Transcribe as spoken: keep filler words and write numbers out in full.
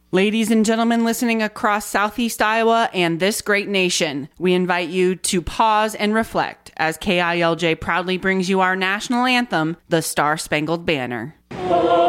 Ladies and gentlemen listening across Southeast Iowa and this great nation, we invite you to pause and reflect as K I L J proudly brings you our national anthem, the Star Spangled Banner.